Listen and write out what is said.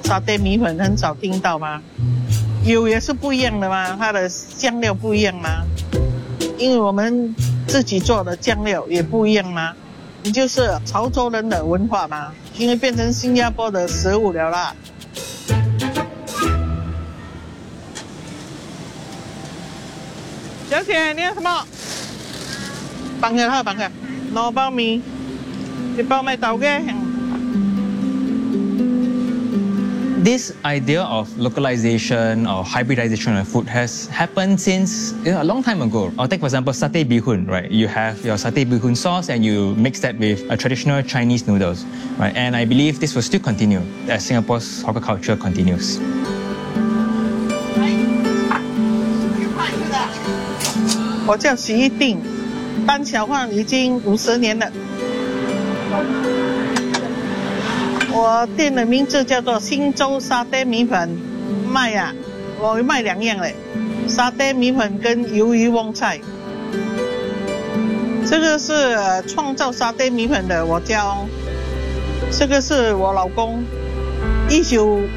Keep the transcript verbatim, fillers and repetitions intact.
沙爹米粉很少听到吗？油也是不一样的嘛，它的酱料不一样嘛，因为我们自己做的酱料也不一样嘛。你就是潮州人的文化嘛，因为变成新加坡的食物了啦。小姐，你要什么？放下它，放下。萝卜米，一包麦豆嘅。 This idea of localization or hybridization of food has happened since you know, a long time ago. I'll take for example satay bee hoon, right? You have your satay bee hoon sauce and you mix that with a traditional Chinese noodles, right? And I believe this will still continue as Singapore's hawker culture continues. 我叫徐一定，当小贩已经五十年了。我店的名字叫做新洲沙爹米粉，卖啊，我卖两样嘞，沙爹米粉跟鱿鱼旺菜。这个是创造沙爹米粉的，我叫，这个是我老公，一九